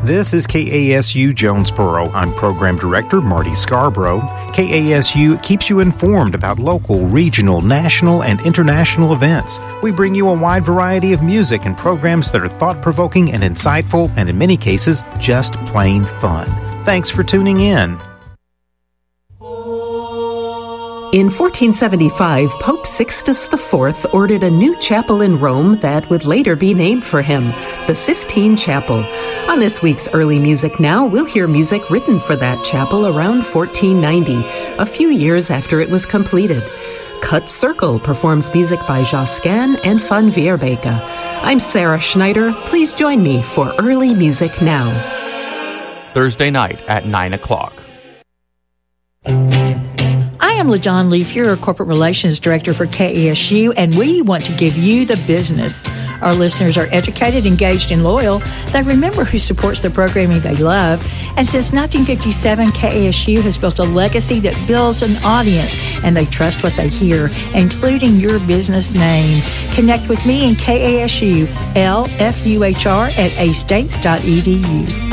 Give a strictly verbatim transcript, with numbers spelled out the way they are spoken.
This is K A S U Jonesboro. I'm Program Director Marty Scarborough. K A S U keeps you informed about local, regional, national, and international events. We bring you a wide variety of music and programs that are thought-provoking and insightful, and in many cases, just plain fun. Thanks for tuning in. In fourteen seventy-five, Pope Sixtus the Fourth ordered a new chapel in Rome that would later be named for him, the Sistine Chapel. On this week's Early Music Now, we'll hear music written for that chapel around fourteen ninety, a few years after it was completed. Cut Circle performs music by Josquin and Van Veerbeke. I'm Sarah Schneider. Please join me for Early Music Now. Thursday night at nine o'clock. I am LaJohn Leaf, your Corporate Relations Director for K A S U, and we want to give you the business. Our listeners are educated, engaged, and loyal. They remember who supports the programming they love. And since nineteen fifty-seven, K A S U has built a legacy that builds an audience, and they trust what they hear, including your business name. Connect with me and K A S U, L F U H R at a state dot e d u.